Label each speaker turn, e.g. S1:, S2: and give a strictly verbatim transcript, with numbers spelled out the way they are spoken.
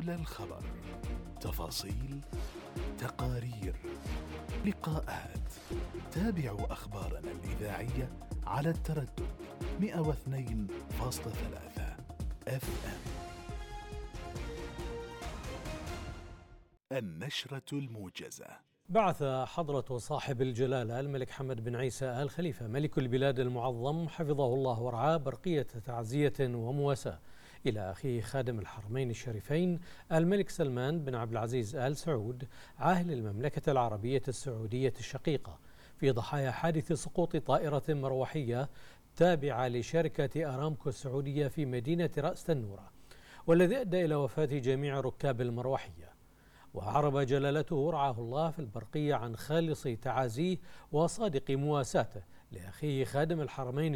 S1: حول الخبر، تفاصيل، تقارير، لقاءات. تابعوا أخبارنا الإذاعية على التردد مئة واثنين فاصلة ثلاثة اف ام. النشرة الموجزة.
S2: بعث حضرة صاحب الجلالة الملك حمد بن عيسى آل خليفة ملك البلاد المعظم حفظه الله ورعاه برقية تعزية ومواساة إلى أخيه خادم الحرمين الشريفين الملك سلمان بن عبد العزيز آل سعود عاهل المملكة العربية السعودية الشقيقة في ضحايا حادث سقوط طائرة مروحية تابعة لشركة أرامكو السعودية في مدينة رأس تنورة، والذي أدى إلى وفاة جميع ركاب المروحية. وعرب جلالته رعاه الله في البرقية عن خالص تعازيه وصادق مواساته لأخيه خادم الحرمين